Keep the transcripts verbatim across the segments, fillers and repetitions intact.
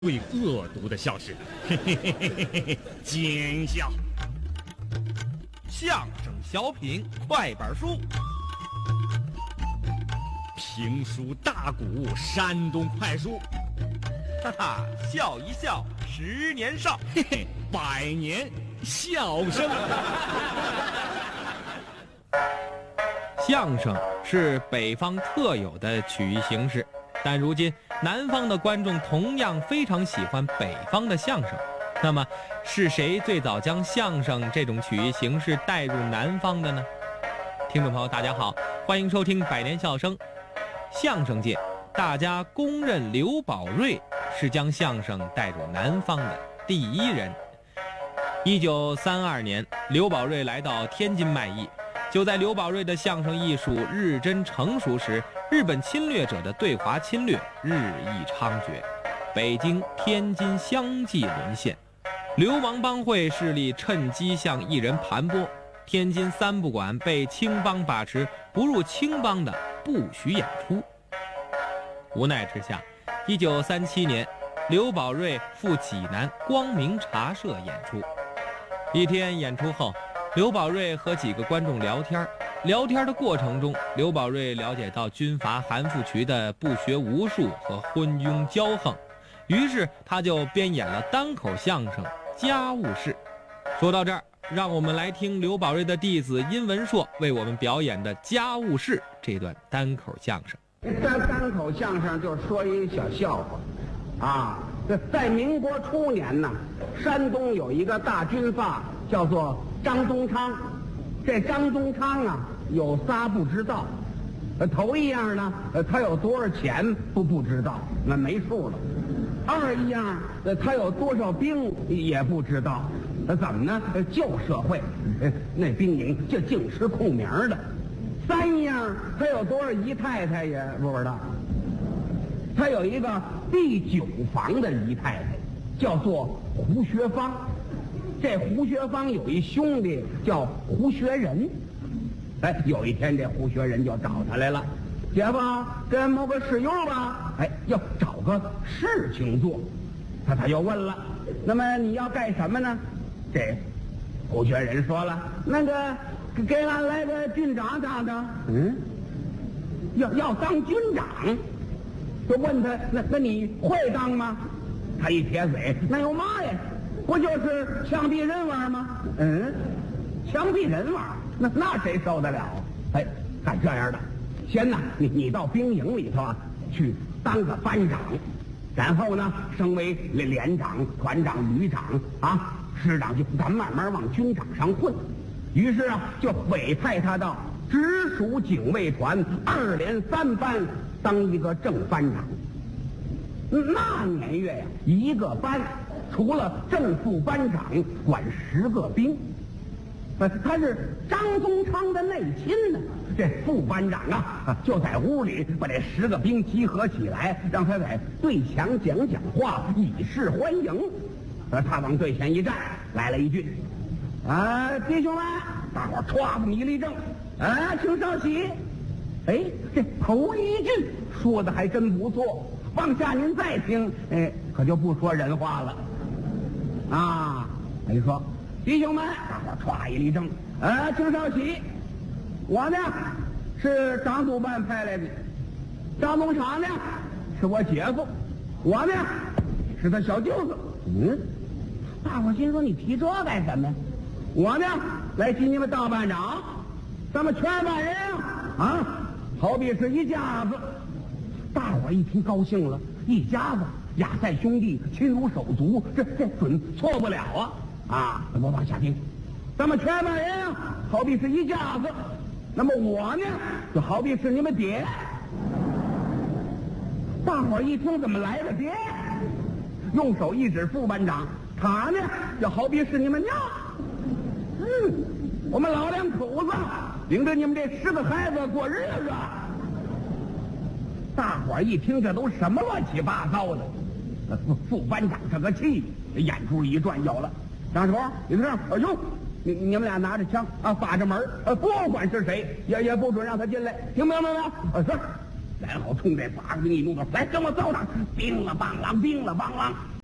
最恶毒的笑声，嘿嘿嘿嘿嘿嘿，奸笑。 相声小品快板书， 评书大鼓山东快书， 哈哈，笑一笑十年少， 嘿嘿，百年笑声。 相声是北方特有的曲艺形式，但如今南方的观众同样非常喜欢北方的相声。那么是谁最早将相声这种曲艺形式带入南方的呢？听众朋友大家好，欢迎收听百年笑声。相声界大家公认刘宝瑞是将相声带入南方的第一人。一九三二年，刘宝瑞来到天津卖艺。就在刘宝瑞的相声艺术日臻成熟时，日本侵略者的对华侵略日益猖獗，北京、天津相继沦陷，流氓帮会势力趁机向艺人盘剥，天津三不管被青帮把持，不入青帮的不许演出。无奈之下，一九三七年，刘宝瑞赴济南光明茶社演出。一天演出后，刘宝瑞和几个观众聊天，聊天的过程中，刘宝瑞了解到军阀韩复渠的不学无术和昏庸骄横，于是他就编演了单口相声《家务事》。说到这儿，让我们来听刘宝瑞的弟子殷文硕为我们表演的《家务事》这段单口相声。 这单口相声就说一个小笑话啊，这在民国初年呢，山东有一个大军阀叫做张宗昌。这张宗昌啊，有仨不知道。呃，头一样呢，呃，他有多少钱不不知道，那没数了。二一样，呃，他有多少兵也不知道。呃，怎么呢？呃，旧社会，呃，那兵营就净吃空名的。三样，他有多少姨太太也不知道。他有一个第九房的姨太太，叫做胡学芳。这胡学芳有一兄弟叫胡学仁。哎，有一天这胡学仁就找他来了，姐夫，跟某个室友吧，哎，要找个事情做。他他又问了，那么你要干什么呢？这胡学仁说了，那个给俺来个军长当当。嗯，要要当军长，就问他，那那你会当吗？他一撇嘴，那有嘛呀？不就是枪毙人玩吗？嗯，枪毙人玩，那那谁受得了？哎，干这样的，先呢，你你到兵营里头啊，去当个班长，然后呢，升为连长、团长、旅长啊，师长就咱慢慢往军场上混。于是啊，就委派他到直属警卫团二连三班当一个正班长。那年月呀，一个班除了正副班长管十个兵。呃，他是张宗昌的内亲呢。这副班长啊，就在屋里把这十个兵集合起来，让他在队墙讲讲话，以示欢迎。呃，他往队前一站，来了一句：“啊，弟兄们！”大伙儿歘这么一立正，啊，请稍息。哎，这头一句说的还真不错。往下您再听，哎，可就不说人话了。啊，你说，弟兄们，大伙儿歘一立正，啊，请稍息。我呢是张督办派来的，张宗昌呢是我姐夫，我呢是他小舅子。嗯，大伙儿心说你提这干什么呀？我呢来替你们当班长，咱们全班人啊，啊，好比是一家子。大伙儿一听高兴了，一家子亚塞兄弟，亲如手足，这这准错不了啊！啊，我往下听，咱们全班人啊，好比是一家子。那么我呢，就好比是你们爹。大伙儿一听怎么来的爹？用手一指副班长，他呢，就好比是你们娘。嗯，我们老两口子领着你们这十个孩子过日子。大伙儿一听，这都什么乱七八糟的？副副班长这个气，眼珠一转，有了。张手，你这样，哎呦，你你们俩拿着枪啊，把着门，呃，不管是谁，也也不准让他进来，听明白没有？啊，是。然后冲这八个兵一怒道：“来，跟我走上！”叮了梆啷，叮了梆啷，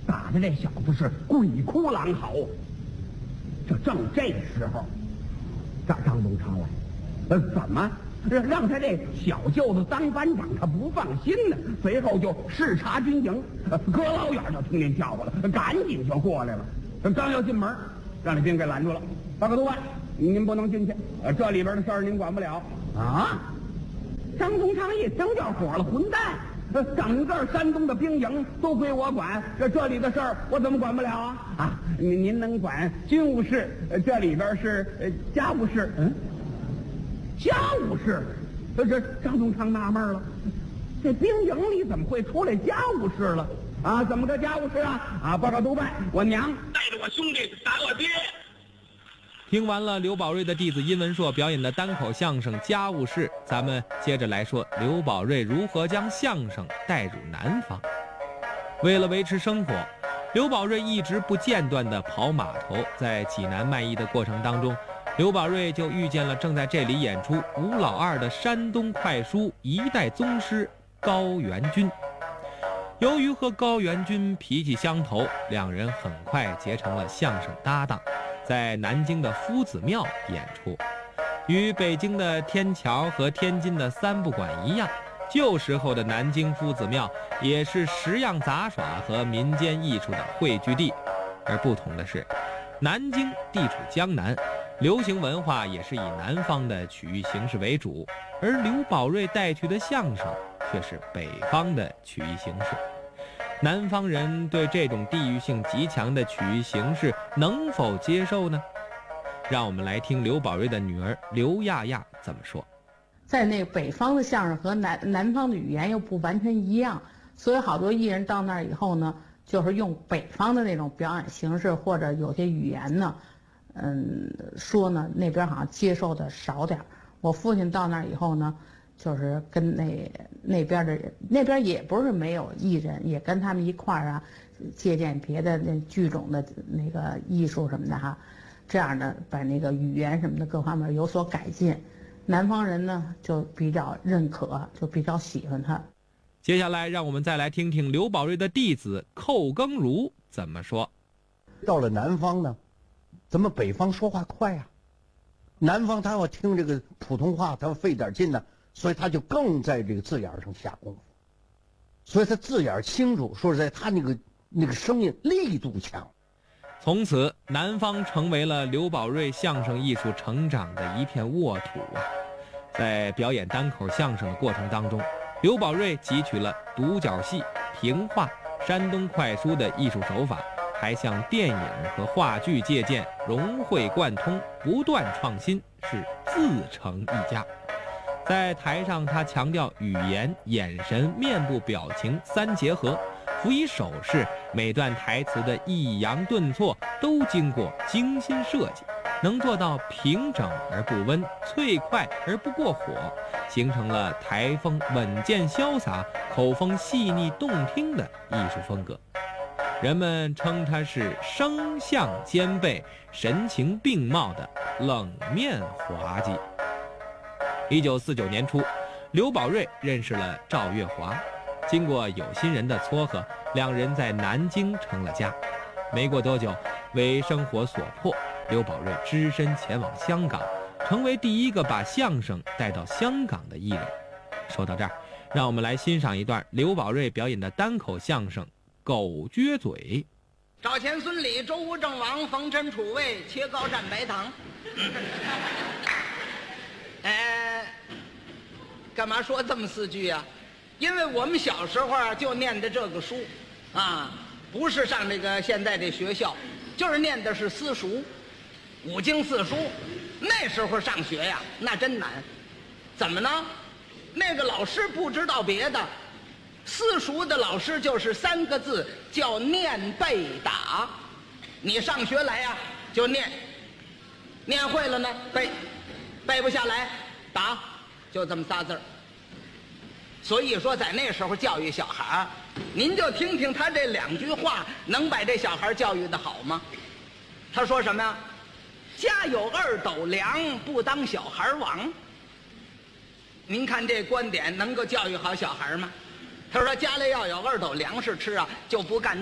打的这小子是鬼哭狼嚎。这正这时候，张张东昌来，呃，怎么让让他这小舅子当班长，他不放心呢？随后就视察军营，呃隔老远就听见叫唤了，赶紧就过来了。刚要进门，让李兵给拦住了。报告督办，您不能进去，呃，这里边的事儿您管不了啊！张东昌一听就火了，混蛋！呃，整个山东的兵营都归我管，这这里的事儿我怎么管不了啊？啊，您您能管军务室，呃，这里边是呃家务事，嗯，家务事，这这张东昌纳闷了，这兵营里怎么会出来家务事了？啊，怎么个家务事啊？啊，报告督办，我娘带着我兄弟打我爹。 听完了刘宝瑞的弟子殷文硕表演的单口相声《家务事》，咱们接着来说刘宝瑞如何将相声带入南方。为了维持生活，刘宝瑞一直不间断地跑码头。在济南卖艺的过程当中，刘宝瑞就遇见了正在这里演出吴老二的山东快书一代宗师高元军。由于和高元军脾气相投，两人很快结成了相声搭档，在南京的夫子庙演出。与北京的天桥和天津的三不管一样，旧时候的南京夫子庙也是十样杂耍和民间艺术的汇聚地。而不同的是，南京地处江南，流行文化也是以南方的曲艺形式为主，而刘宝瑞带去的相声却是北方的曲艺形式。南方人对这种地域性极强的曲艺形式能否接受呢？让我们来听刘宝瑞的女儿刘亚亚怎么说。 在那个北方的相声和南南方的语言又不完全一样，所以好多艺人到那儿以后呢，就是用北方的那种表演形式或者有些语言呢，嗯，说呢那边好像接受的少点。我父亲到那儿以后呢，就是跟那那边的人，那边也不是没有艺人，也跟他们一块儿啊，借鉴别的那剧种的那个艺术什么的哈，这样的把那个语言什么的各方面有所改进。南方人呢就比较认可，就比较喜欢他。 接下来让我们再来听听刘宝瑞的弟子寇耕儒怎么说。 到了南方呢，咱们北方说话快啊，南方他要听这个普通话，他要费点劲呢，所以他就更在这个字眼上下功夫，所以他字眼清楚，说实在，他那个那个声音力度强。 从此，南方成为了刘宝瑞相声艺术成长的一片沃土啊！在表演单口相声的过程当中，刘宝瑞汲取了独角戏、评话、山东快书的艺术手法，还向电影和话剧借鉴，融会贯通，不断创新，是自成一家。在台上，他强调语言、眼神、面部表情三结合，辅以手势，每段台词的抑扬顿挫都经过精心设计，能做到平整而不温，脆快而不过火，形成了台风稳健潇洒、口风细腻动听的艺术风格。人们称他是声相兼备、神情并茂的冷面滑稽。一九四九年初，刘宝瑞认识了赵月华，经过有心人的撮合，两人在南京成了家。没过多久，为生活所迫，刘宝瑞只身前往香港，成为第一个把相声带到香港的艺人。说到这儿，让我们来欣赏一段刘宝瑞表演的单口相声《狗撅嘴》。 赵钱孙李周吴郑王冯陈楚卫切糕蘸白糖。哎，干嘛说这么四句啊？因为我们小时候啊就念的这个书，啊，不是上这个现在这学校，就是念的是私塾，五经四书。那时候上学呀，那真难。怎么呢？那个老师不知道别的，私塾的老师就是三个字，叫念背打。你上学来呀，就念，念会了呢背，背不下来打，就这么仨字儿。所以说，在那时候教育小孩儿，您就听听他这两句话，能把这小孩教育得好吗？他说什么呀？家有二斗粮，不当小孩王。您看这观点能够教育好小孩吗？他说家里要有二斗粮食吃啊，就不干